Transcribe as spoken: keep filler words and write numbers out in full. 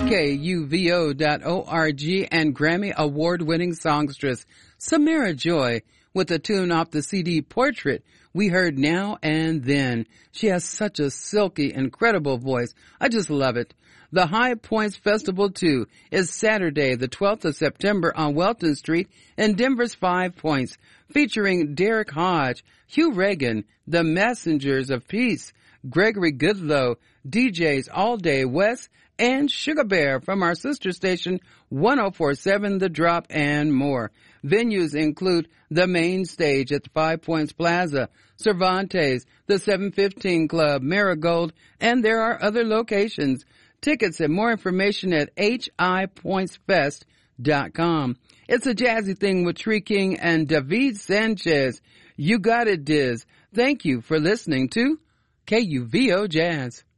K U V O dot org and Grammy award-winning songstress Samara Joy with a tune off the C D Portrait we heard Now and Then. She has such a silky, incredible voice. I just love it. The High Points Festival, too, is Saturday, the twelfth of September on Welton Street in Denver's Five Points, featuring Derek Hodge, Hugh Reagan, The Messengers of Peace, Gregory Goodlow, D Js All Day West, and Sugar Bear from our sister station one oh four point seven The Drop, and more. Venues include the main stage at the Five Points Plaza, Cervantes, the seven fifteen Club, Marigold, and there are other locations. Tickets and more information at H I points fest dot com. It's a jazzy thing with Tree King and David Sanchez. You got it, Diz. Thank you for listening to K U V O Jazz.